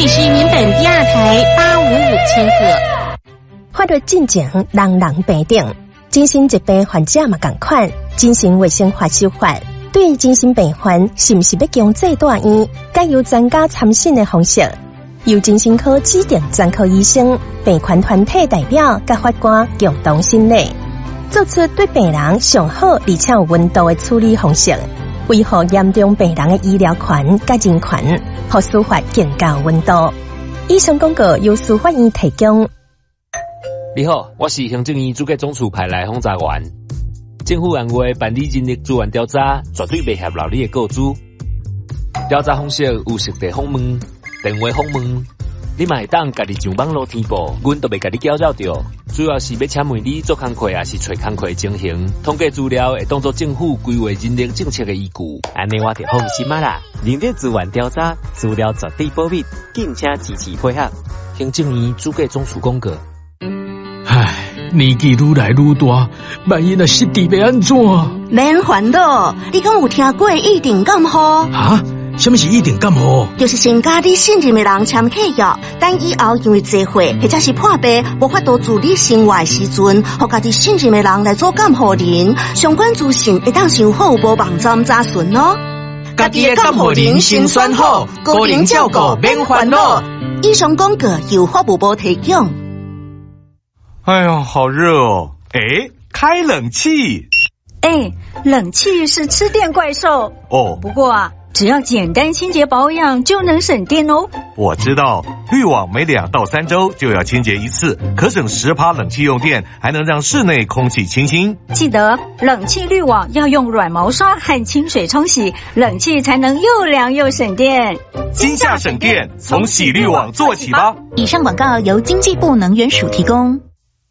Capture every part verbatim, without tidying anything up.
里是民本第二台八五五千赫。 法律进程人人平等，精神疾病患者嘛同款。精神卫生法修法对精神病患是不是要强制住院，该由专家参审的方式，由精神科指定专科医生、病患团体代表甲法官共同审理，做出对病人上好而且有温度的处理方式，维护严重病人的医疗权甲人权，让司法更加有温度。以上广告由司法院提供。 你好，我是行政院主计总处派来轰炸员。政府按月办理人力资源调查，绝对袂泄露你的个资。调查方式有实地访问、电话访问，你嘛会当家己上网络填报，阮都袂甲你搅扰着。主要是要请问你做工课也是找工课情形，统计资料会当作政府规划人力政策的依据。 安尼我就放心啊啦！人力资源调查资料绝对保密，敬请支持配合。 行政院主计总处公告。 唉，年纪愈来愈大，万一若失智要安怎？ 免烦恼，你敢有听过一定感冒？ 啊？什么是一定感冒？ 就是先甲你信任的人签契约，等以后因为聚会或者是破病无法度自理生活的时阵，互家己信任的人来做监护人，相关资讯会当上好无网站查询哦。 家己的监护人先选好，个人照顾免烦恼。 以上广告由法务部提供。 哎呦，好热哦！哎，开冷气。 哎，冷气是吃电怪兽哦。 不过啊，只要简单清洁保养就能省电哦。 我知道，滤网每两到三周就要清洁一次，可省十趴冷气用电，还能让室内空气清新。 记得冷气滤网要用软毛刷和清水冲洗，冷气才能又凉又省电。 今夏省电，从洗滤网做起吧。 以上广告由经济部能源署提供。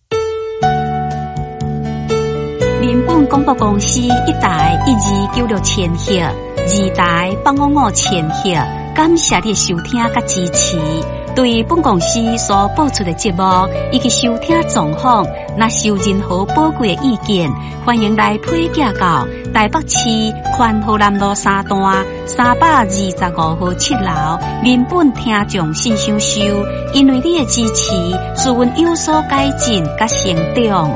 民本广播公司一台一二九六千赫，二台八五五千赫，感谢你的收听甲支持。对本公司所播出的节目以及收听状况，若是有任何宝贵的意见，欢迎来批寄到台北市宽和南路三段三百二十五号七楼民本听众信箱收。因为你的支持，使阮有所改进甲成长。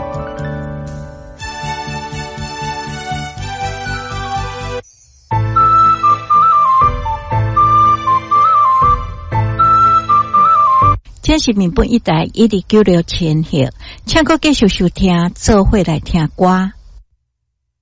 这是民本一台一二九六千赫，请阁继续收听，做伙来听歌。